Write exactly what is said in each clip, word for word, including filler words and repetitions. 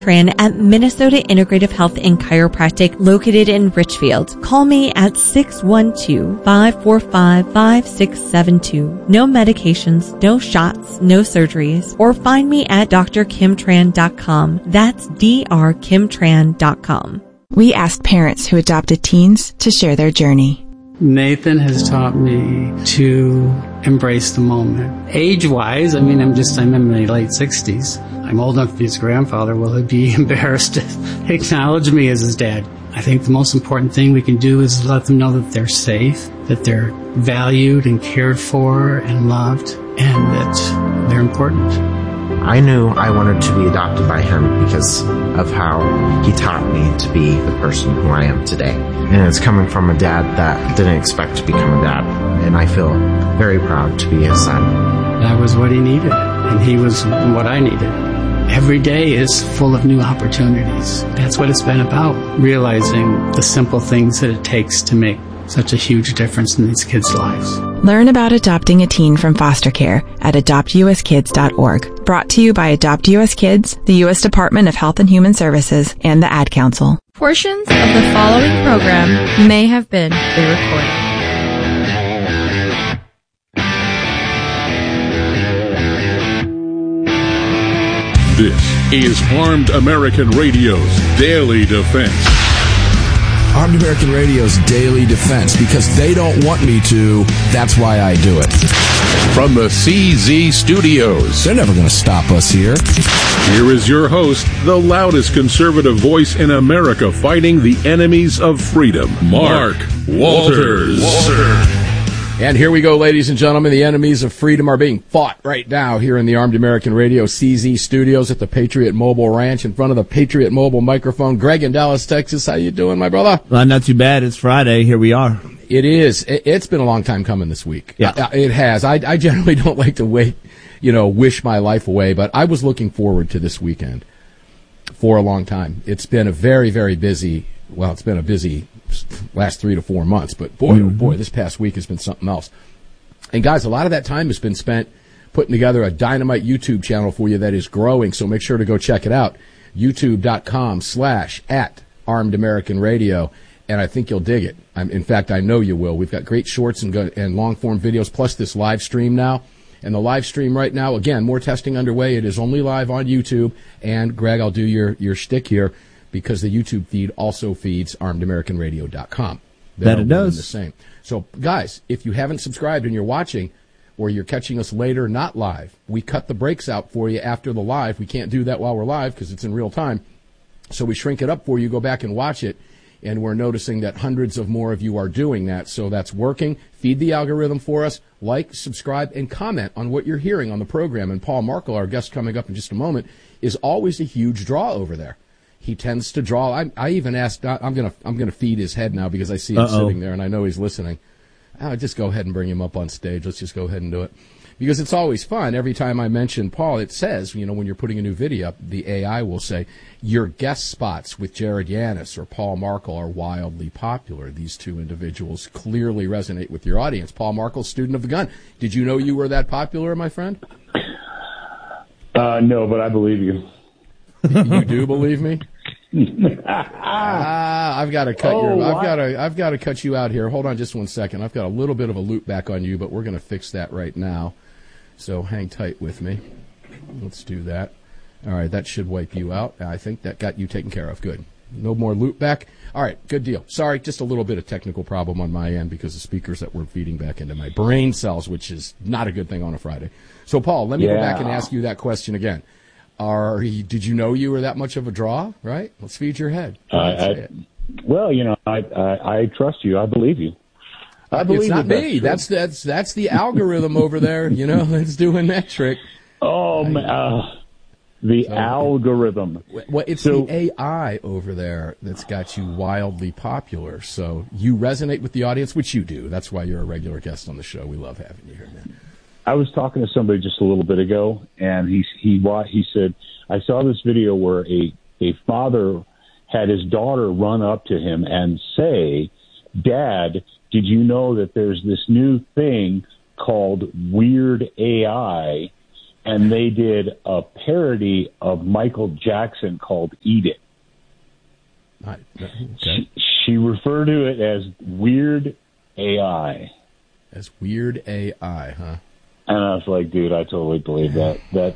Tran at Minnesota Integrative Health and Chiropractic located in Richfield. Call me at six one two, five four five, five six seven two. No medications, no shots, no surgeries. Or find me at d r kim tran dot com. That's d r kim tran dot com. We asked parents who adopted teens to share their journey. Nathan has taught me to embrace the moment. Age-wise, I mean, I'm just, I'm in my late sixties. I'm old enough to be his grandfather. Will he be embarrassed to acknowledge me as his dad? I think the most important thing we can do is let them know that they're safe, that they're valued and cared for and loved, and that they're important. I knew I wanted to be adopted by him because of how he taught me to be the person who I am today. And it's coming from a dad that didn't expect to become a dad. And I feel very proud to be his son. That was what he needed, and he was what I needed. Every day is full of new opportunities. That's what it's been about, realizing the simple things that it takes to make such a huge difference in these kids' lives. Learn about adopting a teen from foster care at adopt u s kids dot org. Brought to you by Adopt U S Kids, the U S Department of Health and Human Services, and the Ad Council. Portions of the following program may have been pre-recorded. This is Armed American Radio's Daily Defense. Armed American Radio's Daily Defense, because they don't want me to, that's why I do it. From the C Z Studios. They're never going to stop us here. Here is your host, the loudest conservative voice in America fighting the enemies of freedom, Mark Walters. Walters. And here we go, ladies and gentlemen. The enemies of freedom are being fought right now here in the Armed American Radio C Z Studios at the Patriot Mobile Ranch in front of the Patriot Mobile microphone. Greg in Dallas, Texas. How you doing, my brother? Well, not too bad. It's Friday. Here we are. It is. It's been a long time coming this week. Yeah. It has. I, I generally don't like to wait, you know, wish my life away, but I was looking forward to this weekend for a long time. It's been a very, very busy, well, it's been a busy last three to four months, but boy, mm-hmm. oh boy, this past week has been something else. And guys, a lot of that time has been spent putting together a dynamite YouTube channel for you that is growing, so make sure to go check it out. YouTube.com slash at Armed American Radio, and I think you'll dig it. I'm, in fact, I know you will. We've got great shorts and, go, and long-form videos, plus this live stream now. And the live stream right now, again, more testing underway. It is only live on YouTube. And, Greg, I'll do your, your shtick here, because the YouTube feed also feeds armed american radio dot com. That it does. The same. So, guys, if you haven't subscribed and you're watching, or you're catching us later, not live, we cut the breaks out for you after the live. We can't do that while we're live because it's in real time. So we shrink it up for you, go back and watch it, and we're noticing that hundreds of more of you are doing that. So that's working. Feed the algorithm for us. Like, subscribe, and comment on what you're hearing on the program. And Paul Markle, our guest coming up in just a moment, is always a huge draw over there. He tends to draw. I, I even asked. I'm gonna. I'm gonna feed his head now because I see him Uh-oh. sitting there and I know he's listening. I'll just go ahead and bring him up on stage. Let's just go ahead and do it, because it's always fun. Every time I mention Paul, it says, you know, when you're putting a new video up, the A I will say your guest spots with Jared Yanis or Paul Markle are wildly popular. These two individuals clearly resonate with your audience. Paul Markle, student of the gun. Did you know you were that popular, my friend? Uh, no, but I believe you. You do believe me? ah, I've got to cut oh, your. I've got to. I've got to cut you out here. Hold on, just one second. I've got a little bit of a loop back on you, but we're going to fix that right now. So hang tight with me. Let's do that. All right, that should wipe you out. I think that got you taken care of. Good. No more loop back. All right, good deal. Sorry, just a little bit of technical problem on my end because the speakers that were feeding back into my brain cells, which is not a good thing on a Friday. So, Paul, let me yeah. go back and ask you that question again. Are did you know you were that much of a draw? Right? Let's feed your head. Uh, I, well, you know, I, I I trust you. I believe you. I believe it's not me. That's, that's that's that's the algorithm over there. You know, that's doing that trick. Oh, I, uh, the so, algorithm. Well, it's so, the A I over there that's got you wildly popular. So you resonate with the audience, which you do. That's why you're a regular guest on the show. We love having you here, man. I was talking to somebody just a little bit ago, and he he he said, I saw this video where a, a father had his daughter run up to him and say, Dad, did you know that there's this new thing called Weird A I and they did a parody of Michael Jackson called Eat It. I, okay. She, she referred to it as Weird A I. As Weird A I, huh? And I was like, dude, I totally believe that. That.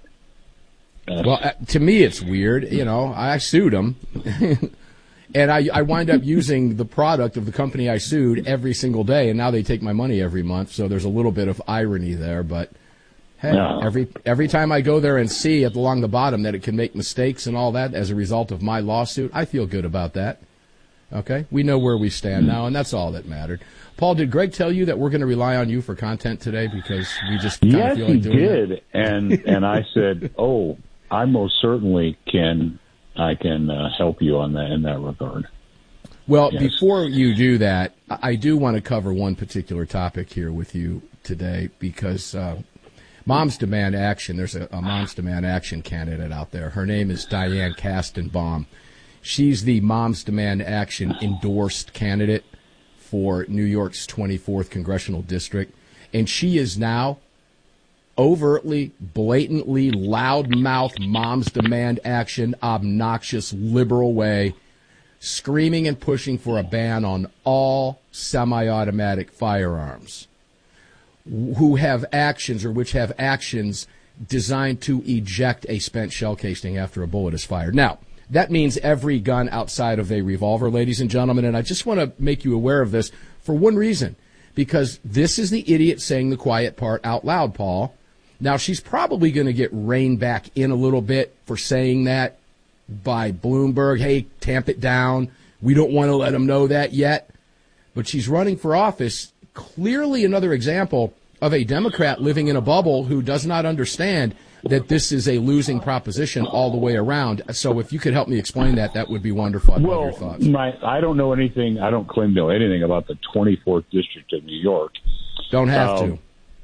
Uh, well, uh, to me, it's weird. You know, I sued them. And I, I wind up using the product of the company I sued every single day, and now they take my money every month. So there's a little bit of irony there. But hey, no. every every time I go there and see at along the bottom that it can make mistakes and all that as a result of my lawsuit, I feel good about that. Okay, we know where we stand now, and that's all that mattered. Paul, did Greg tell you that we're going to rely on you for content today because we just kind yes, of feel like doing he did, that? and and I said, oh, I most certainly can. I can uh, help you on that in that regard. Well, yes. Before you do that, I do want to cover one particular topic here with you today because uh, Moms Demand Action, there's a, a Moms Demand Action candidate out there. Her name is Diane Kastenbaum. She's the Moms Demand Action endorsed candidate for New York's twenty-fourth Congressional District, and she is now overtly, blatantly, loudmouth Moms Demand Action, obnoxious liberal way, screaming and pushing for a ban on all semi-automatic firearms who have actions or which have actions designed to eject a spent shell casing after a bullet is fired. Now, that means every gun outside of a revolver, ladies and gentlemen, and I just want to make you aware of this for one reason, because this is the idiot saying the quiet part out loud, Paul. Now, she's probably going to get reined back in a little bit for saying that by Bloomberg. Hey, tamp it down. We don't want to let them know that yet. But she's running for office. Clearly another example of a Democrat living in a bubble who does not understand that this is a losing proposition all the way around. So if you could help me explain that, that would be wonderful. I'd well, love your thoughts. My, I don't know anything. I don't claim to know anything about the twenty-fourth District of New York. Don't have um, to.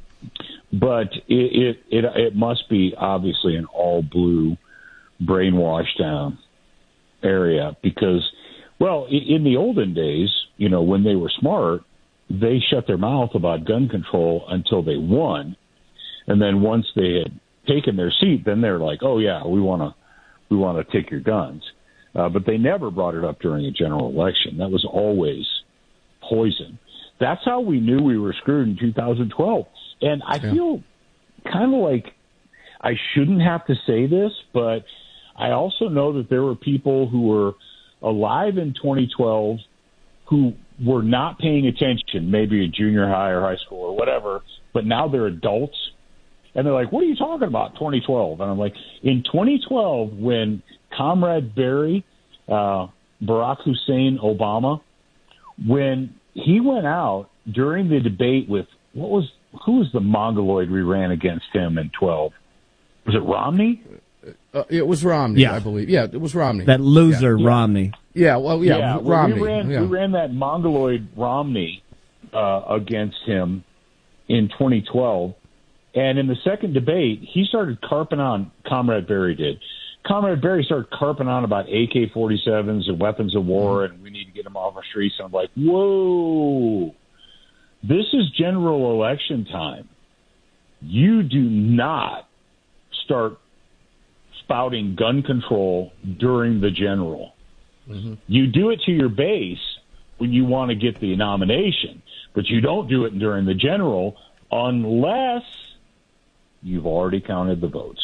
But it, it it it must be obviously an all blue, brainwashed down area because, well, in the olden days, you know, when they were smart, they shut their mouth about gun control until they won, and then once they had taken their seat, then they're like, oh yeah, we want to we want to take your guns, uh, but they never brought it up during a general election. That was always poison. That's how we knew we were screwed in two thousand twelve. And I yeah. feel kind of like I shouldn't have to say this, but I also know that there were people who were alive in twenty twelve who were not paying attention, maybe at junior high or high school or whatever, but now they're adults. And they're like, what are you talking about, twenty twelve? And I'm like, in twenty twelve, when Comrade Barry, uh, Barack Hussein Obama, when he went out during the debate with, what was, who was the mongoloid we ran against him in twelve? Was it Romney? Uh, it was Romney, yeah. I believe. Yeah, it was Romney. That loser yeah. Romney. Yeah, well, yeah, yeah well, Romney. We ran, yeah. we ran that mongoloid Romney uh, against him in twenty twelve. And in the second debate, he started carping on, Comrade Barry did. Comrade Barry started carping on about A K forty-sevens and weapons of war, and we need to get them off our streets. And I'm like, whoa, this is general election time. You do not start spouting gun control during the general. Mm-hmm. You do it to your base when you want to get the nomination, but you don't do it during the general unless you've already counted the votes.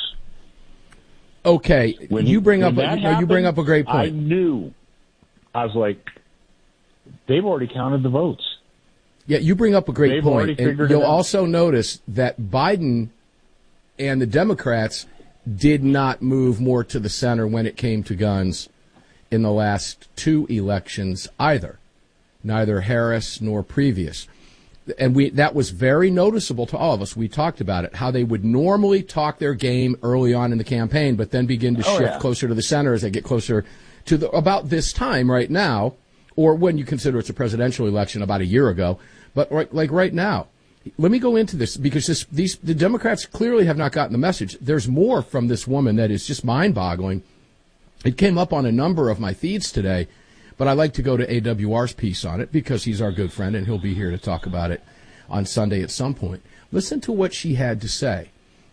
Okay, when you bring up a, happened, no, you bring up a great point. I knew. I was like, they've already counted the votes. Yeah, you bring up a great they've point. And you'll it also notice that Biden and the Democrats did not move more to the center when it came to guns in the last two elections either, neither Harris nor previous. And we that was very noticeable to all of us. We talked about it, how they would normally talk their game early on in the campaign, but then begin to oh, shift yeah. closer to the center as they get closer to the, about this time right now, or when you consider it's a presidential election about a year ago, but right, like right now. Let me go into this because this, these the Democrats clearly have not gotten the message. There's more from this woman that is just mind-boggling. It came up on a number of my feeds today, but I like to go to A W R's piece on it because he's our good friend and he'll be here to talk about it on Sunday at some point. Listen to what she had to say.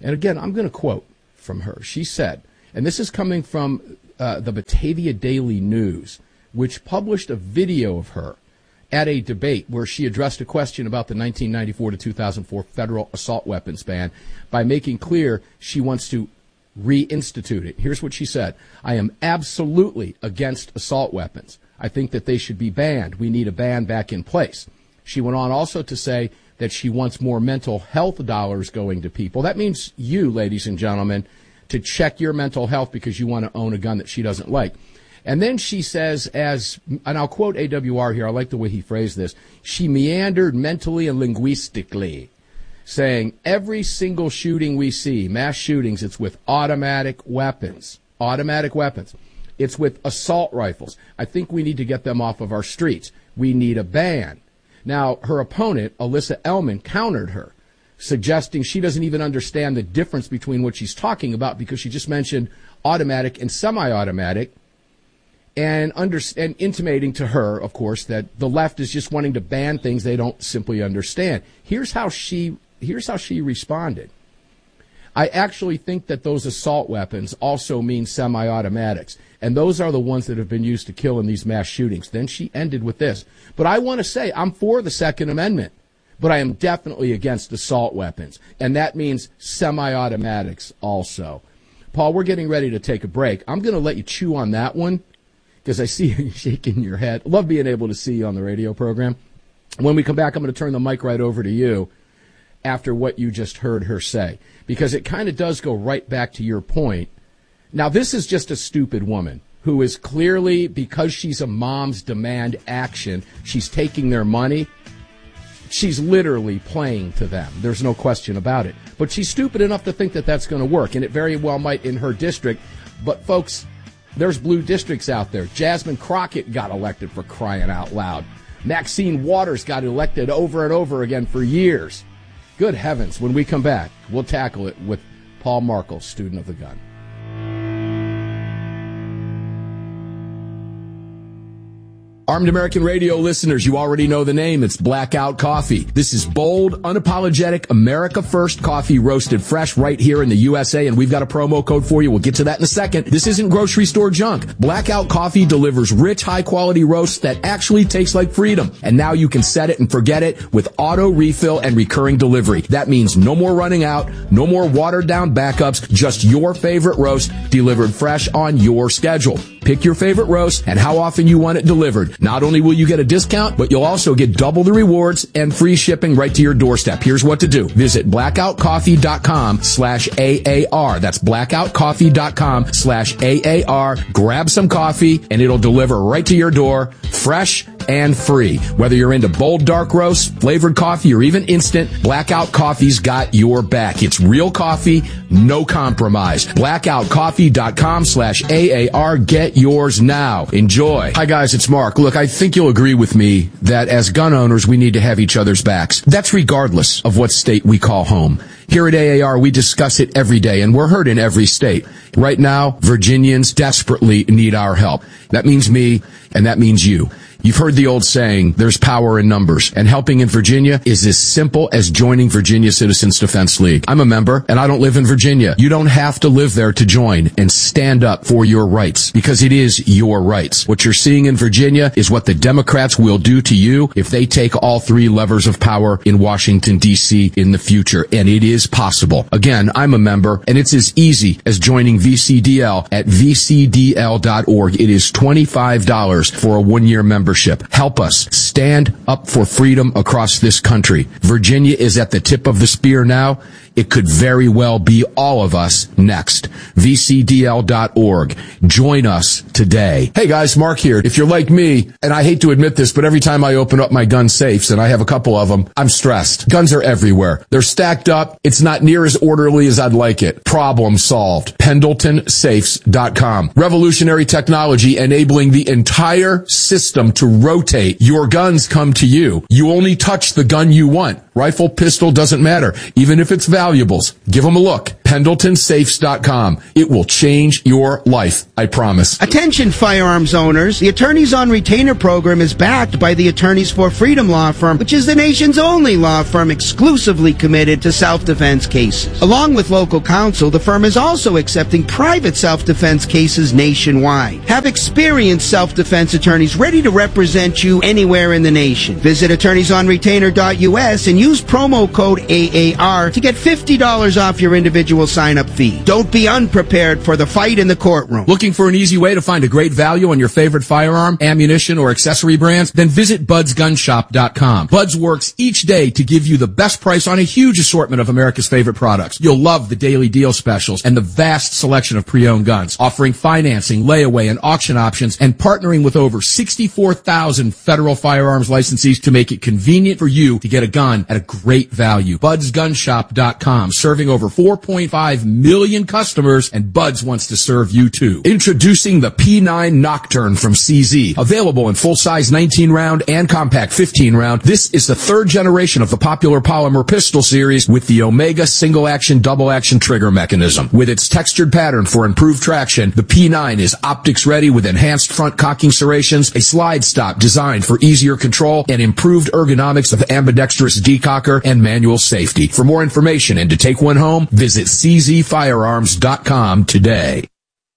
And again, I'm going to quote from her. She said, and this is coming from uh, the Batavia Daily News, which published a video of her at a debate where she addressed a question about the nineteen ninety-four to two thousand four federal assault weapons ban by making clear she wants to reinstitute it. Here's what she said. I am absolutely against assault weapons. I think that they should be banned. We need a ban back in place. She went on also to say that she wants more mental health dollars going to people. That means you, ladies and gentlemen, to check your mental health because you want to own a gun that she doesn't like. And then she says, as, and I'll quote A W R here, I like the way he phrased this, she meandered mentally and linguistically, saying every single shooting we see, mass shootings, it's with automatic weapons, automatic weapons. It's with assault rifles. I think we need to get them off of our streets. We need a ban. Now, her opponent, Alyssa Ellman, countered her, suggesting she doesn't even understand the difference between what she's talking about because she just mentioned automatic and semi-automatic, and, under, and intimating to her, of course, that the left is just wanting to ban things they don't simply understand. Here's how she, here's how she responded. I actually think that those assault weapons also mean semi-automatics, and those are the ones that have been used to kill in these mass shootings. Then she ended with this. But I want to say I'm for the Second Amendment, but I am definitely against assault weapons, and that means semi-automatics also. Paul, we're getting ready to take a break. I'm going to let you chew on that one because I see you shaking your head. Love being able to see you on the radio program. When we come back, I'm going to turn the mic right over to you after what you just heard her say, because it kind of does go right back to your point. Now, this is just a stupid woman who is clearly, because she's a mom's demand action, she's taking their money. She's literally playing to them. There's no question about it. But she's stupid enough to think that that's going to work, and it very well might in her district. But, folks, there's blue districts out there. Jasmine Crockett got elected, for crying out loud. Maxine Waters got elected over and over again for years. Good heavens. When we come back, we'll tackle it with Paul Markel, student of the gun. Armed American Radio listeners, you already know the name. It's Blackout Coffee. This is bold, unapologetic, America First coffee roasted fresh right here in the U S A, and we've got a promo code for you. We'll get to that in a second. This isn't grocery store junk. Blackout Coffee delivers rich, high-quality roasts that actually taste like freedom. And now you can set it and forget it with auto refill and recurring delivery. That means no more running out, no more watered-down backups, just your favorite roast delivered fresh on your schedule. Pick your favorite roast and how often you want it delivered. Not only will you get a discount, but you'll also get double the rewards and free shipping right to your doorstep. Here's what to do. Visit blackoutcoffee.com slash AAR. That's blackoutcoffee.com slash AAR. Grab some coffee and it'll deliver right to your door, fresh and free. Whether you're into bold dark roasts, flavored coffee, or even instant, Blackout Coffee's got your back. It's real coffee, no compromise. blackoutcoffee.com slash AAR. Get yours now. Enjoy. Hi guys, it's Mark. Look, I think you'll agree with me that as gun owners, we need to have each other's backs. That's regardless of what state we call home. Here at A A R, we discuss it every day, and we're heard in every state. Right now, Virginians desperately need our help. That means me, and that means you. You've heard the old saying, there's power in numbers, and helping in Virginia is as simple as joining Virginia Citizens Defense League. I'm a member, and I don't live in Virginia. You don't have to live there to join and stand up for your rights, because it is your rights. What you're seeing in Virginia is what the Democrats will do to you if they take all three levers of power in Washington, D C in the future, and it is possible. Again, I'm a member, and it's as easy as joining V C D L at V C D L dot org. It is twenty-five dollars for a one-year membership. Help us stand up for freedom across this country. Virginia is at the tip of the spear now. It could very well be all of us next. V C D L dot org. Join us today. Hey guys, Mark here. If you're like me, and I hate to admit this, but every time I open up my gun safes, and I have a couple of them, I'm stressed. Guns are everywhere. They're stacked up. It's not near as orderly as I'd like it. Problem solved. Pendleton Safes dot com. Revolutionary technology enabling the entire system to rotate. Your guns come to you. You only touch the gun you want. Rifle, pistol, doesn't matter. Even if it's valuables, give them a look. Pendleton Safes dot com. It will change your life, I promise. Attention firearms owners. The Attorneys on Retainer program is backed by the Attorneys for Freedom law firm, which is the nation's only law firm exclusively committed to self-defense cases. Along with local counsel, the firm is also accepting private self-defense cases nationwide. Have experienced self-defense attorneys ready to represent you anywhere in the nation. Visit attorneys on retainer dot U S and use promo code A A R to get fifty dollars off your individual sign-up fee. Don't be unprepared for the fight in the courtroom. Looking for an easy way to find a great value on your favorite firearm, ammunition, or accessory brands? Then visit buds gun shop dot com. Buds works each day to give you the best price on a huge assortment of America's favorite products. You'll love the daily deal specials and the vast selection of pre-owned guns, offering financing, layaway, and auction options, and partnering with over sixty-four thousand federal firearms licensees to make it convenient for you to get a gun at a great value. buds gun shop dot com, serving over four point five million customers, and Buds wants to serve you too. Introducing the P nine Nocturne from C Z. Available in full-size nineteen round and compact fifteen round, this is the third generation of the popular polymer pistol series with the Omega single-action, double-action trigger mechanism. With its textured pattern for improved traction, the P nine is optics-ready with enhanced front cocking serrations, a slide stop designed for easier control, and improved ergonomics of ambidextrous decocker and manual safety. For more information and to take one home, visit c z firearms dot com today.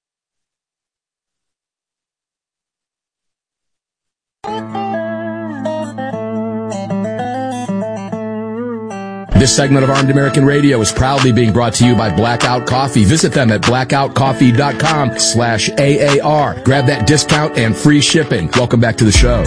This segment of Armed American Radio is proudly being brought to you by Blackout Coffee. Visit them at blackout coffee dot com slash A A R. Grab that discount and free shipping. Welcome back to the show.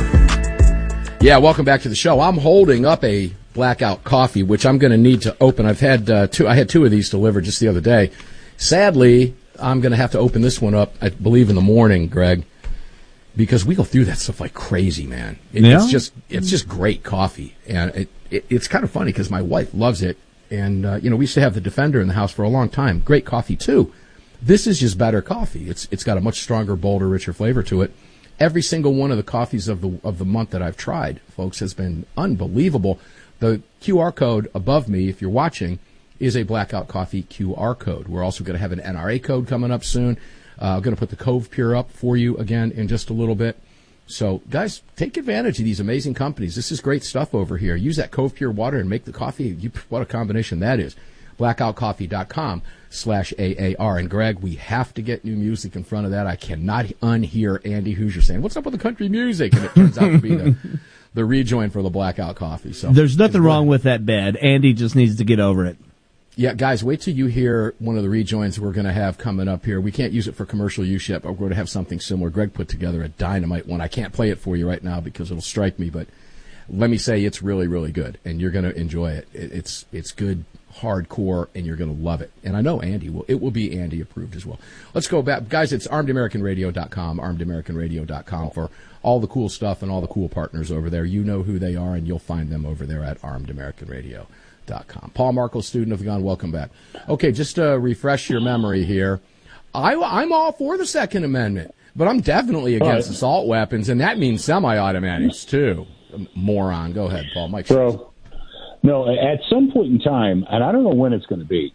Yeah, welcome back to the show. I'm holding up a Blackout Coffee, which I'm going to need to open. I've had uh, two. I had two of these delivered just the other day. Sadly, I'm going to have to open this one up, I believe, in the morning, Greg, because we go through that stuff like crazy, man. It, yeah? It's just it's just great coffee, and it, it, it's kind of funny because my wife loves it, and uh, you know we used to have the Defender in the house for a long time. Great coffee too. This is just better coffee. It's it's got a much stronger, bolder, richer flavor to it. Every single one of the coffees of the of the month that I've tried, folks, has been unbelievable. The Q R code above me, if you're watching, is a Blackout Coffee Q R code. We're also going to have an N R A code coming up soon. Uh, I'm going to put the Cove Pure up for you again in just a little bit. So, guys, take advantage of these amazing companies. This is great stuff over here. Use that Cove Pure water and make the coffee. You, what a combination that is. blackout coffee dot com slash A A R. And, Greg, we have to get new music in front of that. I cannot unhear Andy Hoosier saying, what's up with the country music? And it turns out to be the... the rejoin for the Blackout Coffee. So there's nothing wrong with that bed. Andy just needs to get over it. Yeah, guys, wait till you hear one of the rejoins we're going to have coming up here. We can't use it for commercial use yet, but we're going to have something similar. Greg put together a dynamite one. I can't play it for you right now because it'll strike me, but let me say it's really, really good, and you're going to enjoy it. It's it's good, hardcore, and you're going to love it. And I know Andy will. It will be Andy approved as well. Let's go back. Guys, it's armed american radio dot com, armed american radio dot com for all the cool stuff and all the cool partners over there. You know who they are, and you'll find them over there at armed american radio dot com. Paul Markel, student of the gun, welcome back. Okay, just to refresh your memory here, I, I'm all for the Second Amendment, but I'm definitely against right. assault weapons, and that means semi-automatics, too. Moron. Go ahead, Paul. Mike. So, no, at some point in time, and I don't know when it's going to be,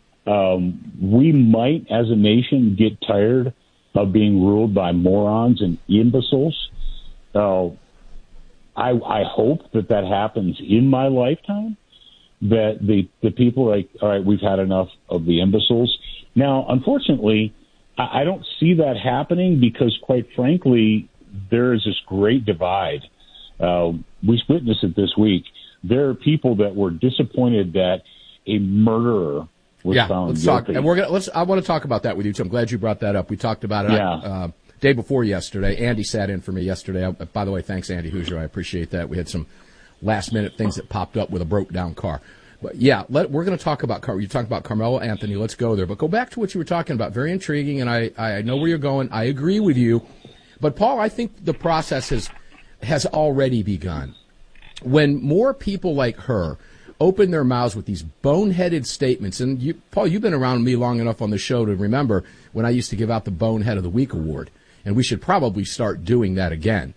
um, we might, as a nation, get tired of being ruled by morons and imbeciles. Uh, I, I hope that that happens in my lifetime, that the, the people are like, all right, we've had enough of the imbeciles. Now, unfortunately, I, I don't see that happening because, quite frankly, there is this great divide. Uh, we witnessed it this week. There are people that were disappointed that a murderer was yeah, found let's guilty. talk. And we're gonna let's. I want to talk about that with you too. I'm glad you brought that up. We talked about it yeah. uh, day before yesterday. Andy sat in for me yesterday. I, by the way, thanks, Andy Hoosier. I appreciate that. We had some last minute things that popped up with a broke down car. But yeah, let, we're going to talk about car. You talked about Carmelo Anthony. Let's go there. But go back to what you were talking about. Very intriguing, and I I know where you're going. I agree with you. But Paul, I think the process has has already begun. When more people like her open their mouths with these boneheaded statements, and you, Paul, you've been around me long enough on the show to remember when I used to give out the Bonehead of the Week award, and we should probably start doing that again.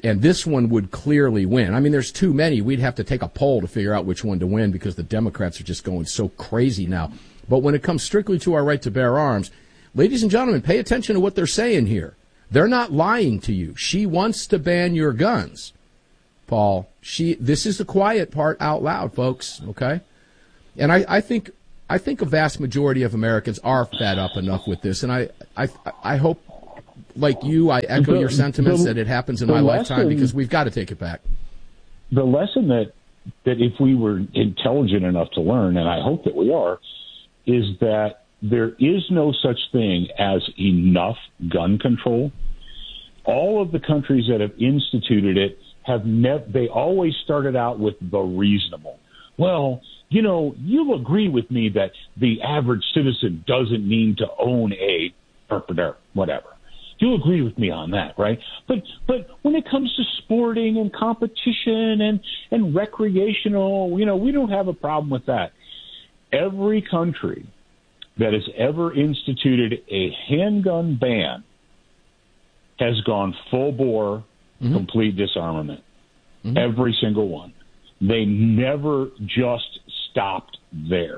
And this one would clearly win. I mean, there's too many. We'd have to take a poll to figure out which one to win because the Democrats are just going so crazy now. But when it comes strictly to our right to bear arms, ladies and gentlemen, pay attention to what they're saying here. They're not lying to you. She wants to ban your guns, Paul. She. This is the quiet part out loud, folks, okay? And I, I think I think a vast majority of Americans are fed up enough with this, and I, I, I hope, like you, I echo the, your sentiments the, that it happens in my lesson, lifetime because we've got to take it back. The lesson that, that if we were intelligent enough to learn, and I hope that we are, is that there is no such thing as enough gun control. All of the countries that have instituted it have never, they always started out with the reasonable. Well, you know, you'll agree with me that the average citizen doesn't need to own a whatever. You'll agree with me on that, right? But but when it comes to sporting and competition and, and recreational, you know, we don't have a problem with that. Every country that has ever instituted a handgun ban has gone full bore, mm-hmm. complete disarmament. Mm-hmm. Every single one. They never just stopped there.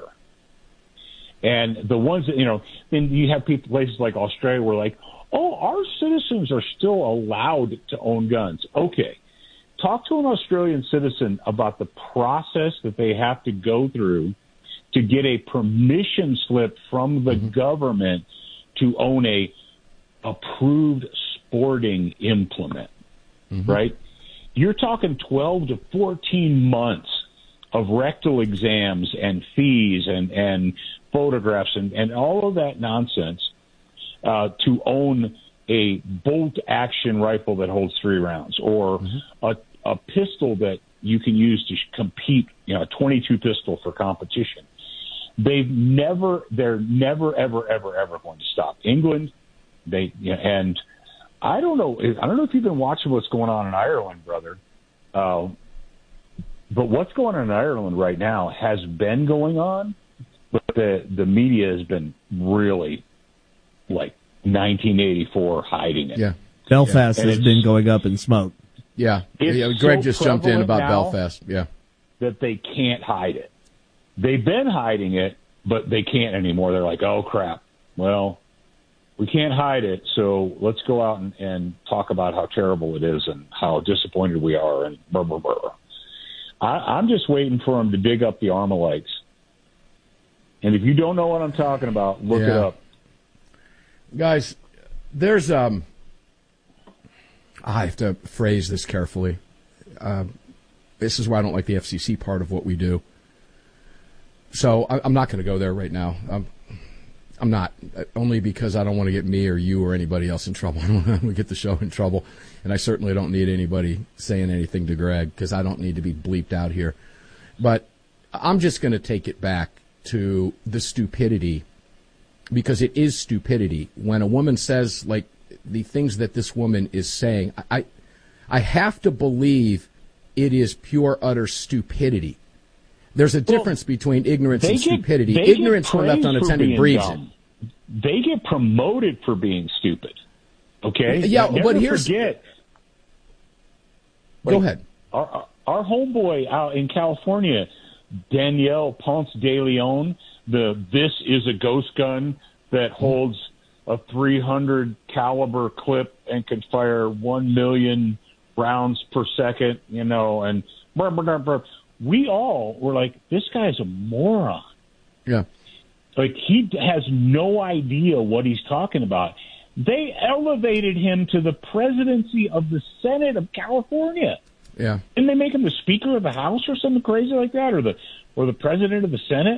And the ones that, you know, then you have people, places like Australia where like, oh, our citizens are still allowed to own guns. Okay. Talk to an Australian citizen about the process that they have to go through to get a permission slip from the mm-hmm. government to own a approved sporting implement, mm-hmm. right? You're talking twelve to fourteen months of rectal exams and fees and, and photographs and, and all of that nonsense uh, to own a bolt-action rifle that holds three rounds or mm-hmm. a, a pistol that you can use to compete, you know, a twenty-two pistol for competition. They've never, they're never, ever, ever, ever going to stop. England, they, you know, and I don't know, I don't know if you've been watching what's going on in Ireland, brother. Uh, but what's going on in Ireland right now has been going on, but the, the media has been really like nineteen eighty-four hiding it. Yeah. Belfast yeah. has been going up in smoke. Yeah. yeah Greg so just jumped in about now Belfast. Yeah. That they can't hide it. They've been hiding it, but they can't anymore. They're like, oh, crap. Well, we can't hide it, so let's go out and, and talk about how terrible it is and how disappointed we are and blah, blah, blah. I, I'm just waiting for them to dig up the Armalites. And if you don't know what I'm talking about, look yeah. it up. Guys, there's, um, I have to phrase this carefully. Uh, this is why I don't like the F C C part of what we do. So I, I'm not going to go there right now. I'm, I'm not, only because I don't want to get me or you or anybody else in trouble. I don't want to get the show in trouble. And I certainly don't need anybody saying anything to Greg because I don't need to be bleeped out here. But I'm just going to take it back to the stupidity, because it is stupidity. When a woman says, like, the things that this woman is saying, I, I have to believe it is pure, utter stupidity. There's a difference well, between ignorance and get, stupidity. Ignorance when left unattended breeds it. They get promoted for being stupid. Okay? Yeah, Never but here's... forget. Go like, ahead. Our, our homeboy out in California, Danielle Ponce de Leon, the this is a ghost gun that holds a three hundred caliber clip and can fire one million rounds per second, you know, and brr, brr, brr. We all were like, this guy's a moron. Yeah. Like, he has no idea what he's talking about. They elevated him to the presidency of the Senate of California. Yeah. Didn't they make him the Speaker of the House or something crazy like that, or the or the President of the Senate?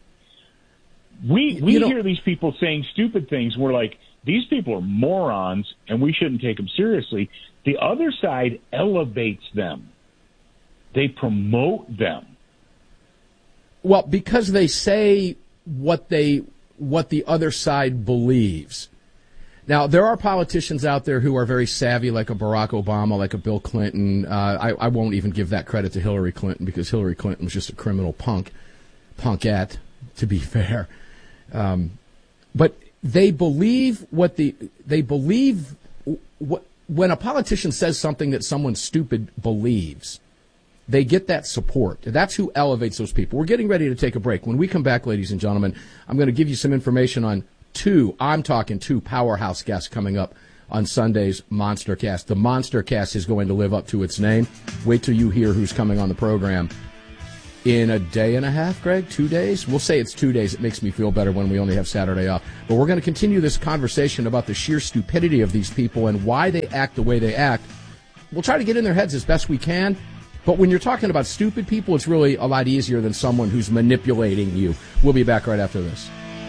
We we you know, hear these people saying stupid things. We're like, these people are morons, and we shouldn't take them seriously. The other side elevates them. They promote them. Well, because they say what they what the other side believes. Now, there are politicians out there who are very savvy, like a Barack Obama, like a Bill Clinton. Uh, I, I won't even give that credit to Hillary Clinton because Hillary Clinton was just a criminal punk, punkette, to be fair. Um, but they believe what the they believe what when a politician says something that someone stupid believes, they get that support. That's who elevates those people. We're getting ready to take a break. When we come back, ladies and gentlemen, I'm going to give you some information on two, I'm talking two powerhouse guests coming up on Sunday's Monster Cast. The Monster Cast is going to live up to its name. Wait till you hear who's coming on the program in a day and a half, Greg? Two days? We'll say it's two days. It makes me feel better when we only have Saturday off. But we're going to continue this conversation about the sheer stupidity of these people and why they act the way they act. We'll try to get in their heads as best we can. But when you're talking about stupid people, it's really a lot easier than someone who's manipulating you. We'll be back right after this.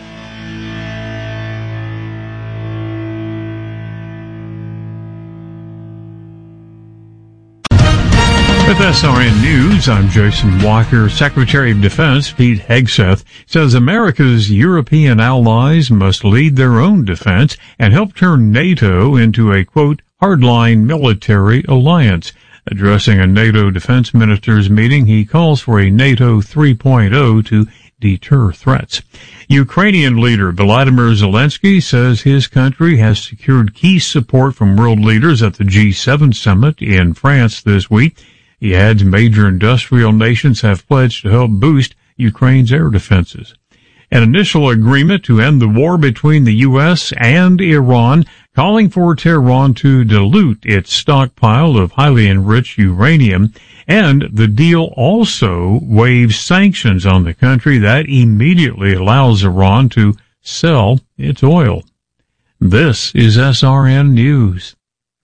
With S R N News, I'm Jason Walker. Secretary of Defense Pete Hegseth says America's European allies must lead their own defense and help turn NATO into a, quote, hardline military alliance. Addressing a NATO defense ministers meeting, he calls for a NATO three point oh to deter threats. Ukrainian leader Volodymyr Zelensky says his country has secured key support from world leaders at the G seven summit in France this week. He adds major industrial nations have pledged to help boost Ukraine's air defenses. An initial agreement to end the war between the U S and Iran, calling for Tehran to dilute its stockpile of highly enriched uranium, and the deal also waives sanctions on the country that immediately allows Iran to sell its oil. This is S R N News.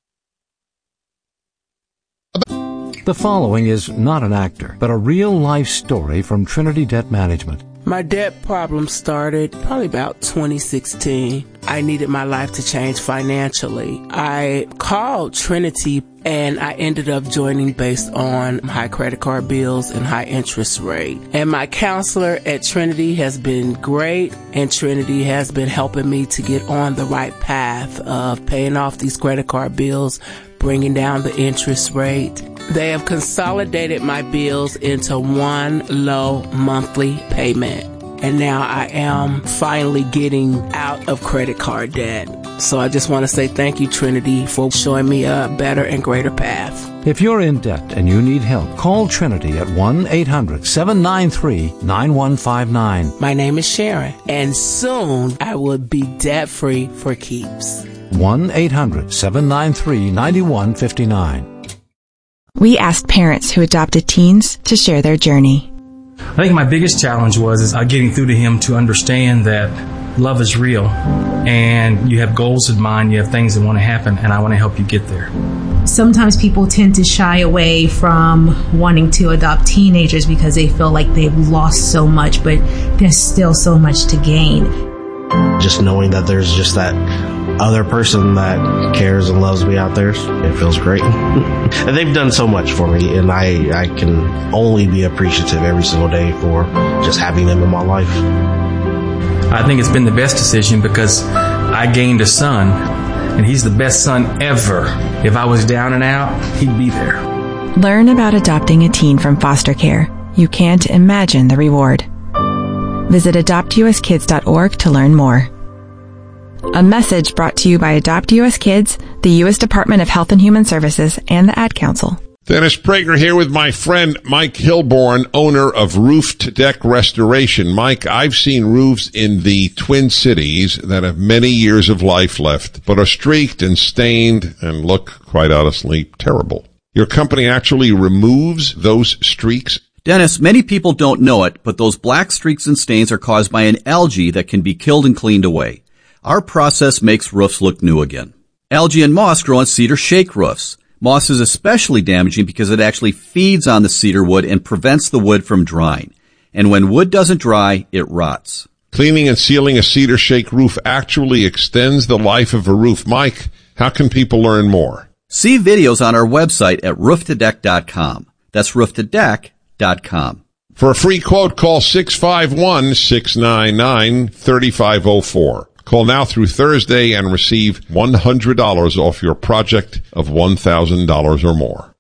The following is not an actor, but a real-life story from Trinity Debt Management. My debt problem started probably about twenty sixteen. I needed my life to change financially. I called Trinity and I ended up joining based on high credit card bills and high interest rate. And my counselor at Trinity has been great, and Trinity has been helping me to get on the right path of paying off these credit card bills, bringing down the interest rate. They have consolidated my bills into one low monthly payment. And now I am finally getting out of credit card debt. So I just want to say thank you, Trinity, for showing me a better and greater path. If you're in debt and you need help, call Trinity at one eight hundred seven nine three nine one five nine. My name is Sharon, and soon I will be debt-free for keeps. one eight hundred seven nine three nine one five nine. We asked parents who adopted teens to share their journey. I think my biggest challenge was is getting through to him to understand that love is real and you have goals in mind, you have things that want to happen, and I want to help you get there. Sometimes people tend to shy away from wanting to adopt teenagers because they feel like they've lost so much, but there's still so much to gain. Just knowing that there's just that other person that cares and loves me out there, it feels great. And they've done so much for me, and I, I can only be appreciative every single day for just having them in my life. I think it's been the best decision because I gained a son, and he's the best son ever. If I was down and out, he'd be there. Learn about adopting a teen from foster care. You can't imagine the reward. Visit adopt u s kids dot org to learn more. A message brought to you by Adopt U S Kids, the U S Department of Health and Human Services, and the Ad Council. Dennis Prager here with my friend Mike Hilborn, owner of Roof to Deck Restoration. Mike, I've seen roofs in the Twin Cities that have many years of life left, but are streaked and stained and look, quite honestly, terrible. Your company actually removes those streaks? Dennis, many people don't know it, but those black streaks and stains are caused by an algae that can be killed and cleaned away. Our process makes roofs look new again. Algae and moss grow on cedar shake roofs. Moss is especially damaging because it actually feeds on the cedar wood and prevents the wood from drying. And when wood doesn't dry, it rots. Cleaning and sealing a cedar shake roof actually extends the life of a roof. Mike, how can people learn more? See videos on our website at roof to deck dot com. That's roof to deck dot com. For a free quote, call six five one, six nine nine, three five zero four. Call now through Thursday and receive one hundred dollars off your project of one thousand dollars or more.